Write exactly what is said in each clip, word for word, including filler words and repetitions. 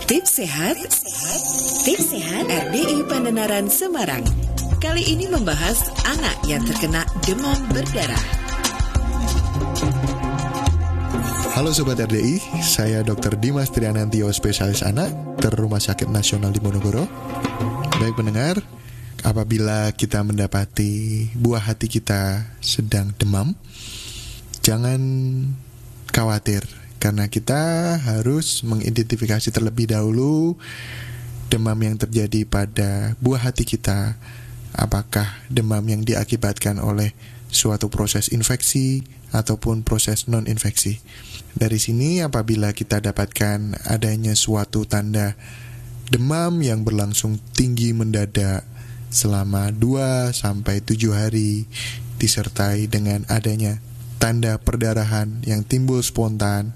Tips sehat, tips sehat R D I Pandenaran Semarang. Kali ini membahas anak yang terkena demam berdarah. Halo Sobat R D I, saya dokter Dimas Trianantio, spesialis anak dari Rumah Sakit Nasional Diponegoro. Baik pendengar, apabila kita mendapati buah hati kita sedang demam, jangan khawatir, karena kita harus mengidentifikasi terlebih dahulu demam yang terjadi pada buah hati kita. Apakah demam yang diakibatkan oleh suatu proses infeksi ataupun proses non-infeksi. Dari sini apabila kita dapatkan adanya suatu tanda demam yang berlangsung tinggi mendadak selama dua sampai tujuh hari, disertai dengan adanya tanda perdarahan yang timbul spontan,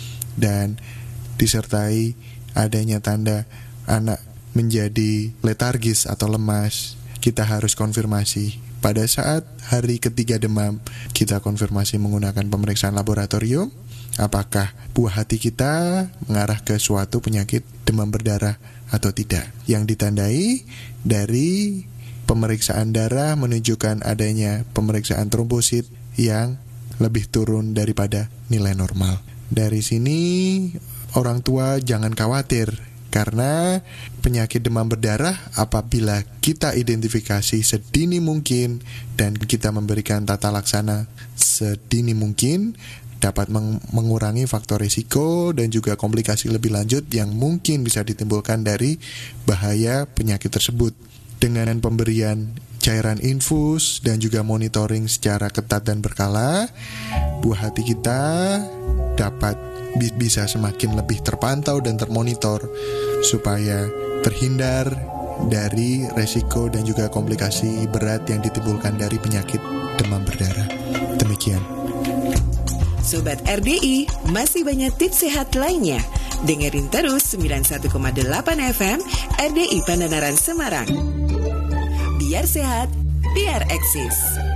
dan disertai adanya tanda anak menjadi letargis atau lemas, kita harus konfirmasi. Pada saat hari ketiga demam, kita konfirmasi menggunakan pemeriksaan laboratorium, apakah buah hati kita mengarah ke suatu penyakit demam berdarah atau tidak. Yang ditandai dari pemeriksaan darah menunjukkan adanya pemeriksaan trombosit yang lebih turun daripada nilai normal. Dari sini orang tua jangan khawatir, karena penyakit demam berdarah apabila kita identifikasi sedini mungkin dan kita memberikan tata laksana sedini mungkin, dapat meng- mengurangi faktor risiko dan juga komplikasi lebih lanjut yang mungkin bisa ditimbulkan dari bahaya penyakit tersebut. Dengan pemberian cairan infus dan juga monitoring secara ketat dan berkala, buah hati kita dapat bi- bisa semakin lebih terpantau dan termonitor supaya terhindar dari resiko dan juga komplikasi berat yang ditimbulkan dari penyakit demam berdarah. Demikian. Sobat R D I, masih banyak tips sehat lainnya. Dengerin terus sembilan puluh satu koma delapan F M R D I Pandenaran Semarang. Biar sehat, biar eksis.